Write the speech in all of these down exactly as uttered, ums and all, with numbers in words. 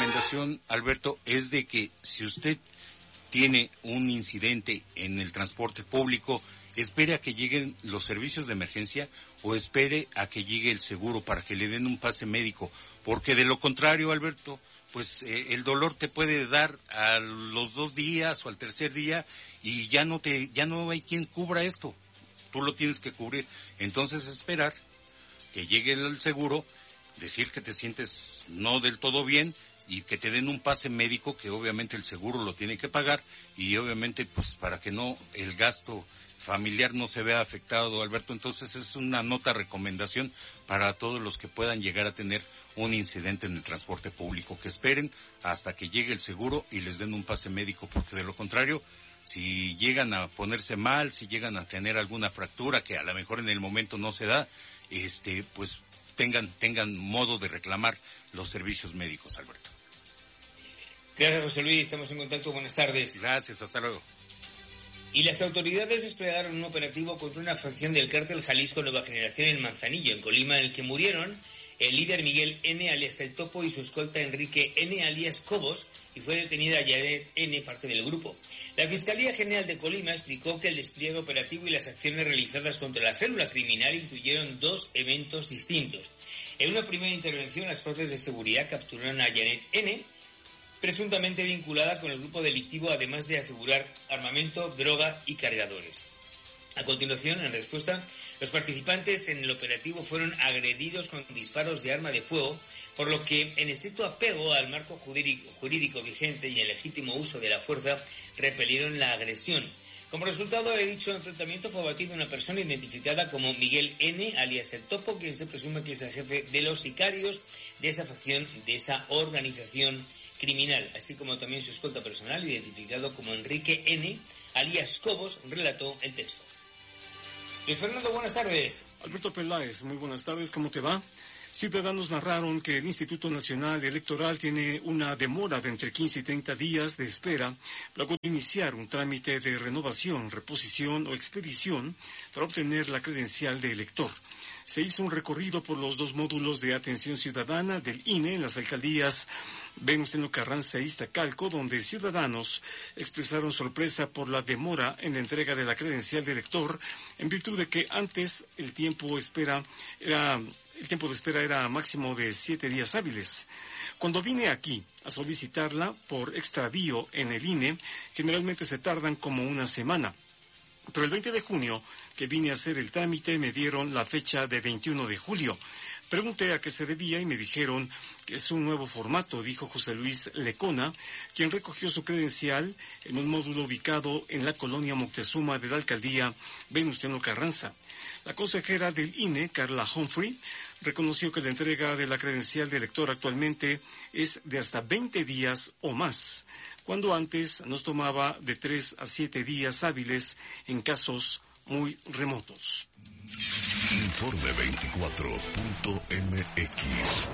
recomendación, Alberto, es de que si usted tiene un incidente en el transporte público, espere a que lleguen los servicios de emergencia o espere a que llegue el seguro para que le den un pase médico, porque de lo contrario, Alberto, pues eh, el dolor te puede dar a los dos días o al tercer día y ya no te, ya no hay quien cubra esto. Tú lo tienes que cubrir. Entonces esperar que llegue el seguro, decir que te sientes no del todo bien y que te den un pase médico que obviamente el seguro lo tiene que pagar y obviamente pues para que no el gasto familiar no se vea afectado, Alberto. Entonces es una nota recomendación para todos los que puedan llegar a tener un incidente en el transporte público, que esperen hasta que llegue el seguro y les den un pase médico, porque de lo contrario, si llegan a ponerse mal, si llegan a tener alguna fractura que a lo mejor en el momento no se da, este, pues tengan, tengan modo de reclamar los servicios médicos, Alberto. Gracias, José Luis, estamos en contacto, buenas tardes. Gracias, hasta luego. Y las autoridades desplegaron un operativo contra una facción del cártel Jalisco Nueva Generación en Manzanillo, en Colima, en el que murieron el líder Miguel N., alias El Topo, y su escolta Enrique N., alias Cobos, y fue detenida Janet N., parte del grupo. La Fiscalía General de Colima explicó que el despliegue operativo y las acciones realizadas contra la célula criminal incluyeron dos eventos distintos. En una primera intervención, las fuerzas de seguridad capturaron a Janet N., presuntamente vinculada con el grupo delictivo, además de asegurar armamento, droga y cargadores. A continuación, en respuesta, los participantes en el operativo fueron agredidos con disparos de arma de fuego, por lo que, en estricto apego al marco jurídico, jurídico vigente y el legítimo uso de la fuerza, repelieron la agresión. Como resultado de dicho enfrentamiento fue abatida una persona identificada como Miguel N., alias El Topo, quien se presume que es el jefe de los sicarios de esa facción, de esa organización criminal, así como también su escolta personal, identificado como Enrique N., alias Cobos, relató el texto. Luis Fernando, buenas tardes. Alberto Peláez, muy buenas tardes, ¿cómo te va? Ciudadanos narraron que el Instituto Nacional Electoral tiene una demora de entre quince y treinta días de espera luego de iniciar un trámite de renovación, reposición o expedición para obtener la credencial de elector. Se hizo un recorrido por los dos módulos de atención ciudadana del I N E en las alcaldías Venustiano Carranza e Iztacalco, donde ciudadanos expresaron sorpresa por la demora en la entrega de la credencial de elector, en virtud de que antes el tiempo espera era el tiempo de espera era máximo de siete días hábiles. Cuando vine aquí a solicitarla por extravío en el I N E, generalmente se tardan como una semana. Pero el veinte de junio, que vine a hacer el trámite, me dieron la fecha de veintiuno de julio. Pregunté a qué se debía y me dijeron que es un nuevo formato, dijo José Luis Lecona, quien recogió su credencial en un módulo ubicado en la colonia Moctezuma de la alcaldía Venustiano Carranza. La consejera del I N E, Carla Humphrey, reconoció que la entrega de la credencial de elector actualmente es de hasta veinte días o más, cuando antes nos tomaba de tres a siete días hábiles en casos muy remotos. Informe veinticuatro punto m x.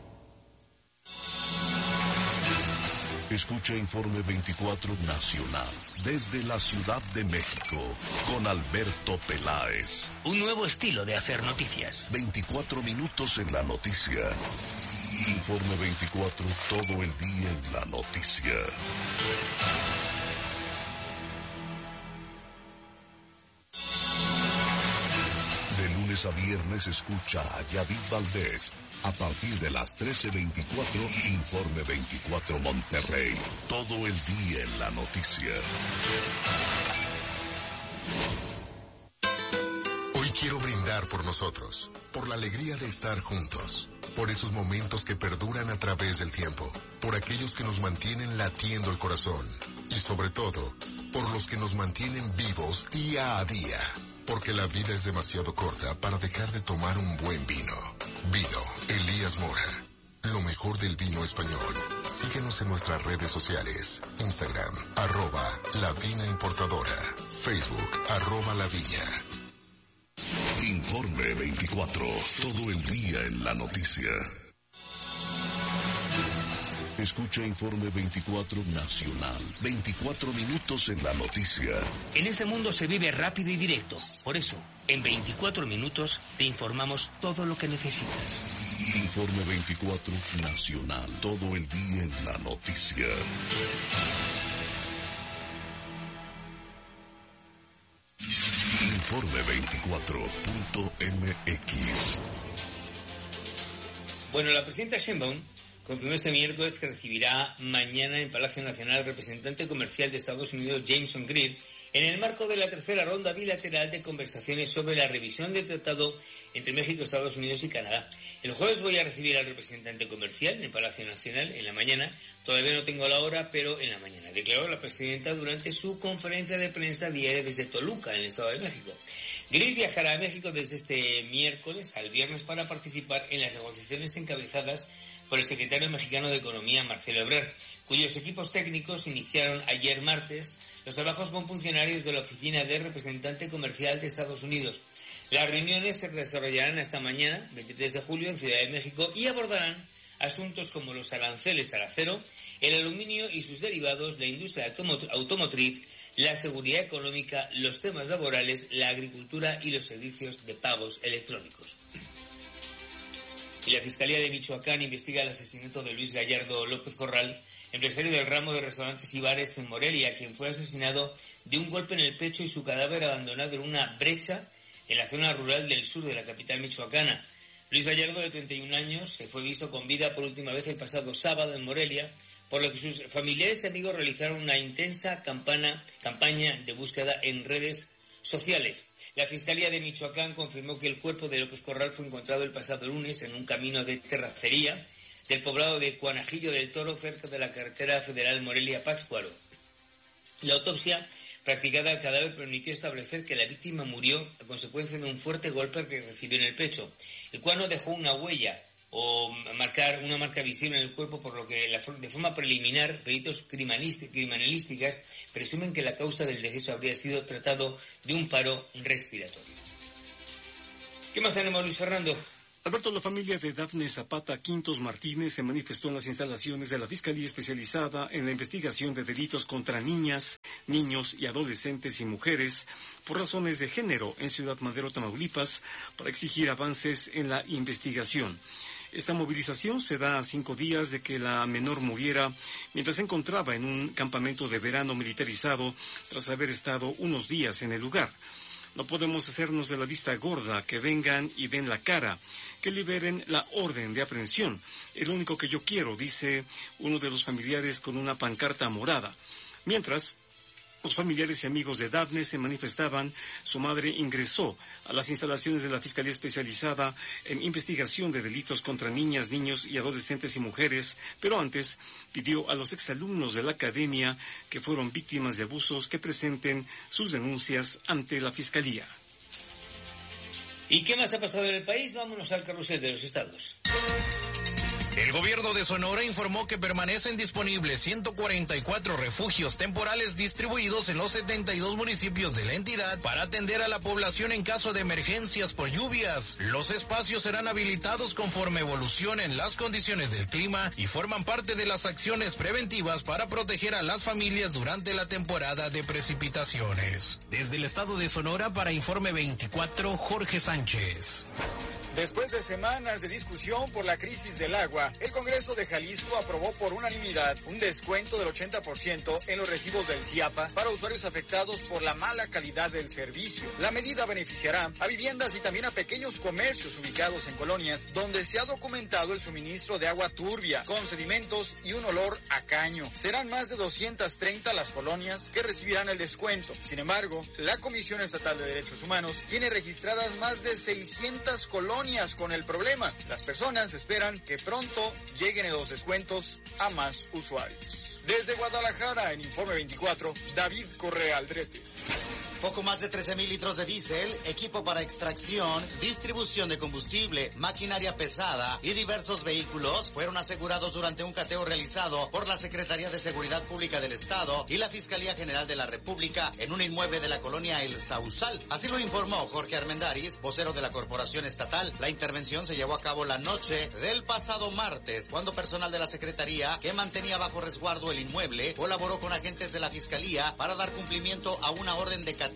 Escucha Informe veinticuatro Nacional desde la Ciudad de México con Alberto Peláez. Un nuevo estilo de hacer noticias. veinticuatro minutos en la noticia. Informe veinticuatro, todo el día en la noticia. De lunes a viernes escucha a Yadid Valdés. A partir de las trece veinticuatro, Informe veinticuatro Monterrey. Todo el día en la noticia. Hoy quiero brindar por nosotros, por la alegría de estar juntos, por esos momentos que perduran a través del tiempo, por aquellos que nos mantienen latiendo el corazón y sobre todo, por los que nos mantienen vivos día a día. Porque la vida es demasiado corta para dejar de tomar un buen vino. Vino Elías Mora. Lo mejor del vino español. Síguenos en nuestras redes sociales. Instagram, arroba La Vina Importadora. Facebook, arroba La Viña. Informe veinticuatro. Todo el día en la noticia. Escucha Informe veinticuatro Nacional. veinticuatro minutos en la noticia. En este mundo se vive rápido y directo. Por eso, en veinticuatro minutos te informamos todo lo que necesitas. Informe veinticuatro Nacional. Todo el día en la noticia. Informe veinticuatro punto m x. Bueno, la presidenta Sheinbaum confirmó este miércoles que recibirá mañana en Palacio Nacional al representante comercial de Estados Unidos, Jameson Greer, en el marco de la tercera ronda bilateral de conversaciones sobre la revisión del tratado entre México, Estados Unidos y Canadá. El jueves voy a recibir al representante comercial en el Palacio Nacional en la mañana. Todavía no tengo la hora, pero en la mañana, declaró la presidenta durante su conferencia de prensa diaria desde Toluca, en el Estado de México. Greer viajará a México desde este miércoles al viernes para participar en las negociaciones encabezadas por el secretario mexicano de Economía, Marcelo Ebrard, cuyos equipos técnicos iniciaron ayer martes los trabajos con funcionarios de la Oficina de Representante Comercial de Estados Unidos. Las reuniones se desarrollarán esta mañana, veintitrés de julio, en Ciudad de México, y abordarán asuntos como los aranceles al acero, el aluminio y sus derivados, la industria automotriz, la seguridad económica, los temas laborales, la agricultura y los servicios de pagos electrónicos. Y la Fiscalía de Michoacán investiga el asesinato de Luis Gallardo López Corral, empresario del ramo de restaurantes y bares en Morelia, quien fue asesinado de un golpe en el pecho y su cadáver abandonado en una brecha en la zona rural del sur de la capital michoacana. Luis Gallardo, de treinta y un años, se fue visto con vida por última vez el pasado sábado en Morelia, por lo que sus familiares y amigos realizaron una intensa campana, campaña de búsqueda en redes sociales. La Fiscalía de Michoacán confirmó que el cuerpo de López Corral fue encontrado el pasado lunes en un camino de terracería del poblado de Cuanajillo del Toro, cerca de la carretera federal Morelia-Pátzcuaro. La autopsia practicada al cadáver permitió establecer que la víctima murió a consecuencia de un fuerte golpe que recibió en el pecho, el cual no dejó una huella o marcar una marca visible en el cuerpo, por lo que la, de forma preliminar peritos criminalísticas presumen que la causa del deceso habría sido tratado de un paro respiratorio. ¿Qué más tenemos, Luis Fernando? Alberto, la familia de Dafne Zapata Quintos Martínez se manifestó en las instalaciones de la Fiscalía Especializada en la Investigación de Delitos contra Niñas, Niños y Adolescentes y Mujeres por razones de género en Ciudad Madero, Tamaulipas, para exigir avances en la investigación. Esta movilización se da a cinco días de que la menor muriera mientras se encontraba en un campamento de verano militarizado tras haber estado unos días en el lugar. No podemos hacernos de la vista gorda, que vengan y den la cara, que liberen la orden de aprehensión. Es lo único que yo quiero, dice uno de los familiares con una pancarta morada. Mientras, los familiares y amigos de Dafne se manifestaban, su madre ingresó a las instalaciones de la Fiscalía Especializada en Investigación de Delitos contra Niñas, Niños y Adolescentes y Mujeres, pero antes pidió a los exalumnos de la academia que fueron víctimas de abusos que presenten sus denuncias ante la Fiscalía. ¿Y qué más ha pasado en el país? Vámonos al carrusel de los estados. El gobierno de Sonora informó que permanecen disponibles ciento cuarenta y cuatro refugios temporales distribuidos en los setenta y dos municipios de la entidad para atender a la población en caso de emergencias por lluvias. Los espacios serán habilitados conforme evolucionen las condiciones del clima y forman parte de las acciones preventivas para proteger a las familias durante la temporada de precipitaciones. Desde el estado de Sonora, para Informe veinticuatro, Jorge Sánchez. Después de semanas de discusión por la crisis del agua, el Congreso de Jalisco aprobó por unanimidad un descuento del ochenta por ciento en los recibos del CIAPA para usuarios afectados por la mala calidad del servicio. La medida beneficiará a viviendas y también a pequeños comercios ubicados en colonias donde se ha documentado el suministro de agua turbia, con sedimentos y un olor a caño. Serán más de doscientas treinta las colonias que recibirán el descuento. Sin embargo, la Comisión Estatal de Derechos Humanos tiene registradas más de seiscientas colonias con el problema. Las personas esperan que pronto lleguen los descuentos a más usuarios. Desde Guadalajara, en Informe veinticuatro, David Correa Aldrete. Poco más de trece mil litros de diésel, equipo para extracción, distribución de combustible, maquinaria pesada y diversos vehículos fueron asegurados durante un cateo realizado por la Secretaría de Seguridad Pública del Estado y la Fiscalía General de la República en un inmueble de la colonia El Sausal. Así lo informó Jorge Armendáriz, vocero de la Corporación Estatal. La intervención se llevó a cabo la noche del pasado martes, cuando personal de la Secretaría, que mantenía bajo resguardo el inmueble, colaboró con agentes de la Fiscalía para dar cumplimiento a una orden de cateo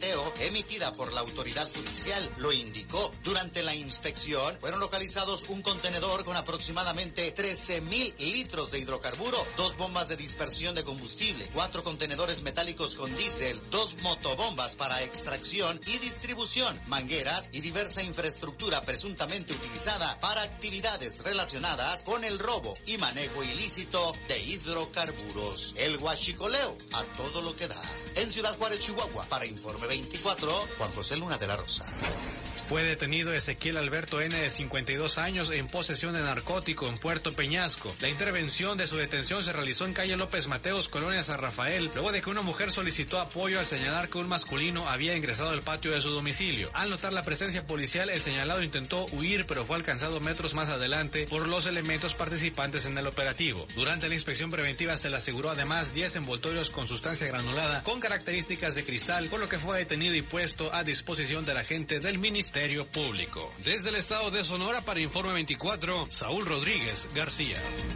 cateo emitida por la autoridad judicial lo indicó. Durante la inspección fueron localizados un contenedor con aproximadamente trece mil litros de hidrocarburo, dos bombas de dispersión de combustible, cuatro contenedores metálicos con diésel, dos motobombas para extracción y distribución, mangueras y diversa infraestructura presuntamente utilizada para actividades relacionadas con el robo y manejo ilícito de hidrocarburos. El huachicoleo a todo lo que da. En Ciudad Juárez, Chihuahua, para Informe veinticuatro, Juan José Luna de la Rosa. Fue detenido Ezequiel Alberto N., de cincuenta y dos años, en posesión de narcótico en Puerto Peñasco. La intervención de su detención se realizó en calle López Mateos, Colonia San Rafael, luego de que una mujer solicitó apoyo al señalar que un masculino había ingresado al patio de su domicilio. Al notar la presencia policial, el señalado intentó huir, pero fue alcanzado metros más adelante por los elementos participantes en el operativo. Durante la inspección preventiva se le aseguró además diez envoltorios con sustancia granulada con características de cristal, por lo que fue detenido y puesto a disposición del agente del Ministerio Público. Desde el estado de Sonora, para Informe veinticuatro, Saúl Rodríguez García.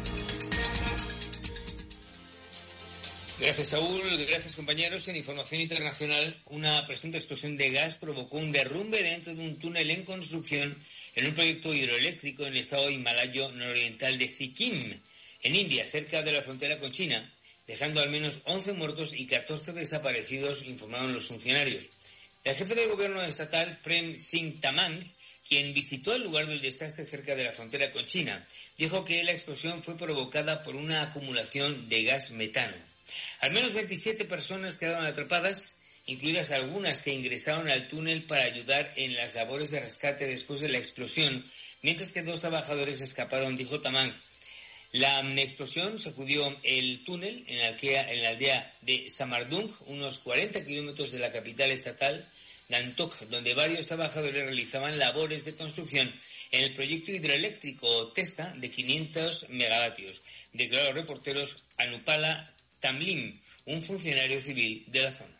Gracias, Saúl. Gracias, compañeros. En información internacional, una presunta explosión de gas provocó un derrumbe dentro de un túnel en construcción en un proyecto hidroeléctrico en el estado himalayo nororiental de Sikkim, en India, cerca de la frontera con China, dejando al menos once muertos y catorce desaparecidos, informaron los funcionarios. La jefa de gobierno estatal, Prem Singh Tamang, quien visitó el lugar del desastre cerca de la frontera con China, dijo que la explosión fue provocada por una acumulación de gas metano. Al menos veintisiete personas quedaron atrapadas, incluidas algunas que ingresaron al túnel para ayudar en las labores de rescate después de la explosión, mientras que dos trabajadores escaparon, dijo Tamang. La explosión sacudió el túnel en la aldea, en la aldea de Samardung, unos cuarenta kilómetros de la capital estatal, Gangtok, donde varios trabajadores realizaban labores de construcción en el proyecto hidroeléctrico Testa de quinientos megavatios, declaró a los reporteros Anupala Tamlim, un funcionario civil de la zona.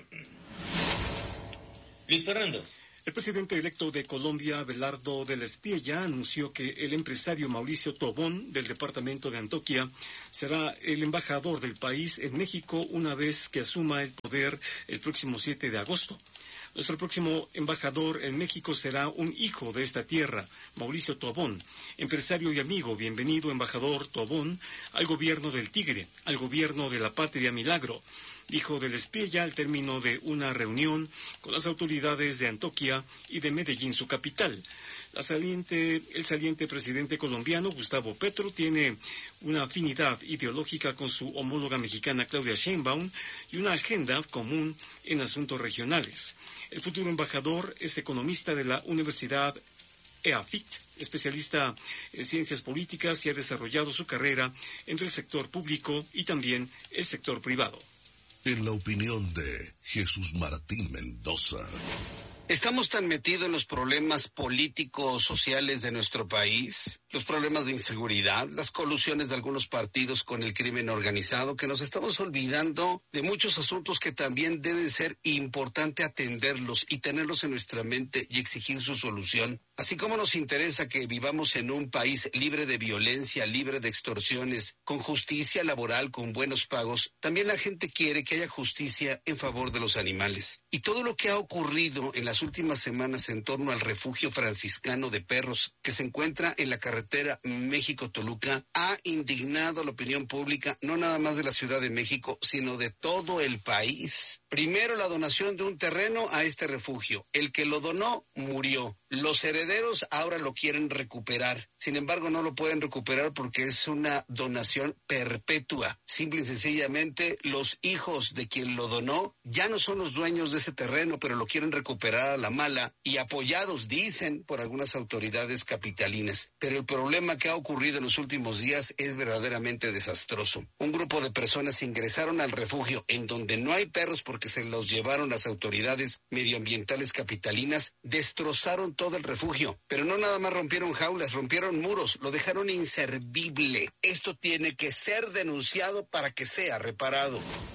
Luis Fernando. El presidente electo de Colombia, Abelardo de la Espriella, anunció que el empresario Mauricio Tobón, del departamento de Antioquia, será el embajador del país en México una vez que asuma el poder el próximo siete de agosto. Nuestro próximo embajador en México será un hijo de esta tierra, Mauricio Tobón, empresario y amigo. Bienvenido, embajador Tobón, al gobierno del Tigre, al gobierno de la Patria Milagro, dijo de la Espriella al término de una reunión con las autoridades de Antioquia y de Medellín, su capital. La saliente, el saliente presidente colombiano, Gustavo Petro, tiene una afinidad ideológica con su homóloga mexicana, Claudia Sheinbaum, y una agenda común en asuntos regionales. El futuro embajador es economista de la Universidad E A F I T, especialista en ciencias políticas, y ha desarrollado su carrera entre el sector público y también el sector privado. En la opinión de Jesús Martín Mendoza. Estamos tan metidos en los problemas políticos, sociales de nuestro país, los problemas de inseguridad, las colusiones de algunos partidos con el crimen organizado, que nos estamos olvidando de muchos asuntos que también deben ser importante atenderlos y tenerlos en nuestra mente y exigir su solución. Así como nos interesa que vivamos en un país libre de violencia, libre de extorsiones, con justicia laboral, con buenos pagos, también la gente quiere que haya justicia en favor de los animales. Y todo lo que ha ocurrido en las últimas semanas en torno al refugio franciscano de perros que se encuentra en la carretera México-Toluca ha indignado a la opinión pública, no nada más de la Ciudad de México, sino de todo el país. Primero, la donación de un terreno a este refugio. El que lo donó murió. Los herederos ahora lo quieren recuperar. Sin embargo, no lo pueden recuperar porque es una donación perpetua. Simple y sencillamente, los hijos de quien lo donó ya no son los dueños de ese terreno, pero lo quieren recuperar a la mala y apoyados, dicen, por algunas autoridades capitalinas. Pero el problema que ha ocurrido en los últimos días es verdaderamente desastroso. Un grupo de personas ingresaron al refugio en donde no hay perros porque se los llevaron las autoridades medioambientales capitalinas, destrozaron todo el refugio, pero no nada más rompieron jaulas, rompieron muros, lo dejaron inservible. Esto tiene que ser denunciado para que sea reparado.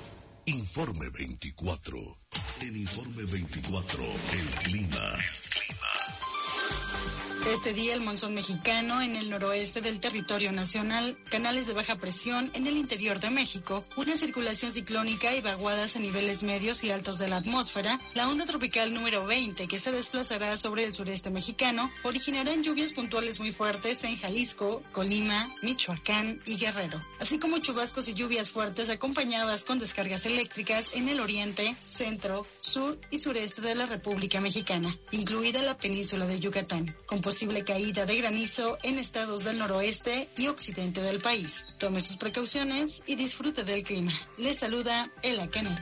Informe veinticuatro. En Informe veinticuatro, el clima. El clima. Este día el monzón mexicano en el noroeste del territorio nacional, canales de baja presión en el interior de México, una circulación ciclónica y vaguadas en niveles medios y altos de la atmósfera, la onda tropical número veinte que se desplazará sobre el sureste mexicano, originarán lluvias puntuales muy fuertes en Jalisco, Colima, Michoacán y Guerrero, así como chubascos y lluvias fuertes acompañadas con descargas eléctricas en el oriente, centro, sur y sureste de la República Mexicana, incluida la península de Yucatán, con posible caída de granizo en estados del noroeste y occidente del país. Tome sus precauciones y disfrute del clima. Les saluda Ela Canet.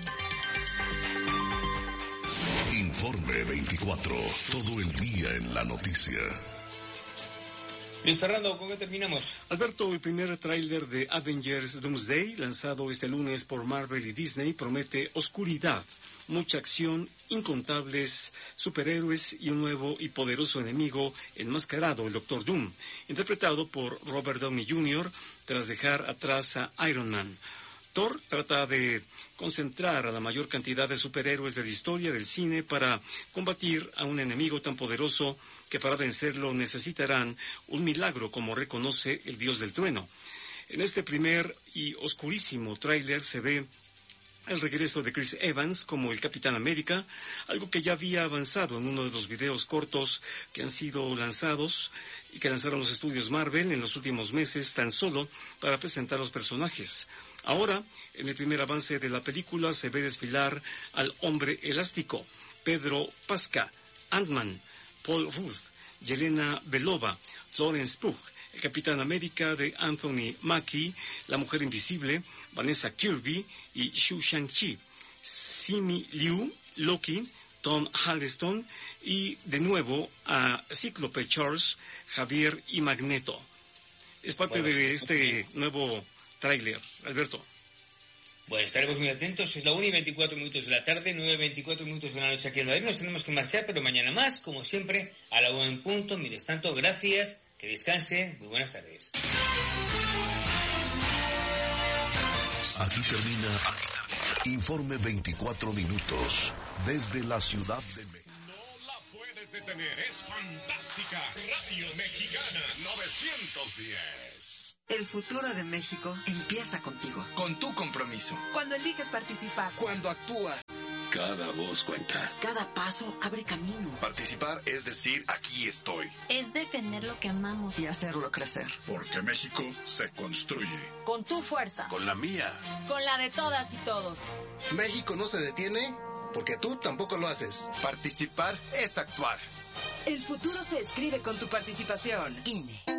Informe veinticuatro, todo el día en la noticia. Luis Fernando, ¿con qué terminamos? Alberto, el primer tráiler de Avengers Doomsday, lanzado este lunes por Marvel y Disney, promete oscuridad, mucha acción, incontables superhéroes y un nuevo y poderoso enemigo enmascarado, el Doctor Doom, interpretado por Robert Downey junior, tras dejar atrás a Iron Man. Thor trata de concentrar a la mayor cantidad de superhéroes de la historia del cine para combatir a un enemigo tan poderoso que para vencerlo necesitarán un milagro, como reconoce el dios del trueno. En este primer y oscurísimo tráiler se ve el regreso de Chris Evans como el Capitán América, algo que ya había avanzado en uno de los videos cortos que han sido lanzados y que lanzaron los estudios Marvel en los últimos meses tan solo para presentar los personajes. Ahora, en el primer avance de la película se ve desfilar al Hombre Elástico, Pedro Pascal, Ant-Man, Paul Rudd, Yelena Belova, Florence Pugh, el Capitán América de Anthony Mackie, la Mujer Invisible, Vanessa Kirby y Xu Shang-chi, Simu Liu, Loki, Tom Hiddleston y de nuevo a Cíclope Charles, Javier y Magneto. Es parte bueno, de este nuevo tráiler, Alberto. Bueno, estaremos muy atentos. Es la una y veinticuatro minutos de la tarde, nueve y veinticuatro minutos de la noche aquí en Madrid. Nos tenemos que marchar, pero mañana más, como siempre, a la una en punto. Mientras tanto, gracias. Que descanse. Muy buenas tardes. Aquí termina Informe veinticuatro minutos desde la Ciudad de México. No la puedes detener, es fantástica. Radio Mexicana novecientos diez. El futuro de México empieza contigo. Con tu compromiso. Cuando eliges participar. Cuando actúas. Cada voz cuenta. Cada paso abre camino. Participar es decir, aquí estoy. Es defender lo que amamos. Y hacerlo crecer. Porque México se construye. Con tu fuerza. Con la mía. Con la de todas y todos. México no se detiene porque tú tampoco lo haces. Participar es actuar. El futuro se escribe con tu participación. I N E.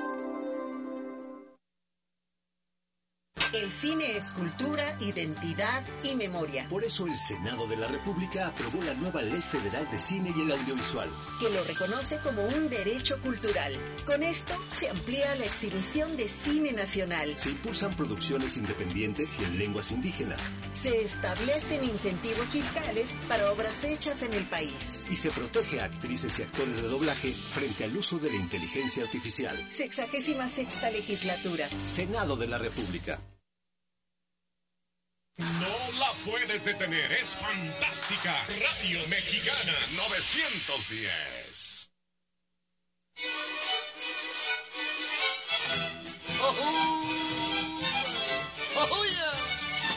El cine es cultura, identidad y memoria. Por eso el Senado de la República aprobó la nueva Ley Federal de Cine y el Audiovisual, que lo reconoce como un derecho cultural. Con esto se amplía la exhibición de cine nacional. Se impulsan producciones independientes y en lenguas indígenas. Se establecen incentivos fiscales para obras hechas en el país. Y se protege a actrices y actores de doblaje frente al uso de la inteligencia artificial. Sexagésima sexta legislatura. Senado de la República. No la puedes detener, es fantástica. Radio Mexicana novecientos diez.